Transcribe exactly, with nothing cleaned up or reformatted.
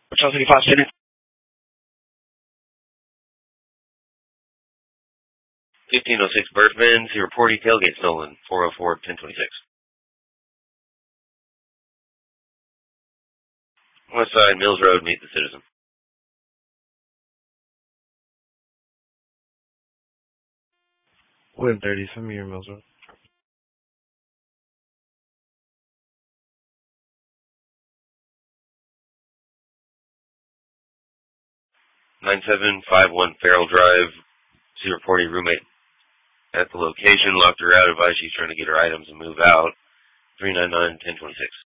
Charles eighty-five Senate. fifteen oh six Berthman, see reporting tailgate stolen, four oh four, ten twenty-six. West Side, Mills Road, meet the citizen. Win thirty, send me your Mills Road. nine seven five one Farrell Drive, see reporting roommate at the location, locked her out, advised she's trying to get her items and move out, three nine nine, ten twenty-six.